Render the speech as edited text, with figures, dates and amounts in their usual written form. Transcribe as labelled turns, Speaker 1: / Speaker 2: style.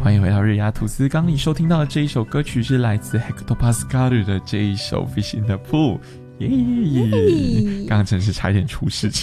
Speaker 1: 欢迎回到日牙吐司。刚你收听到的这一首歌曲是来自 Hector Pascal 的这一首 Fish in the Pool。耶！刚刚真是差一点出事情。